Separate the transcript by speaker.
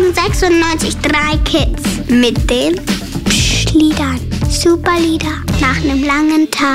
Speaker 1: 96,3 Kids mit den Liedern. Super Lieder nach einem langen Tag.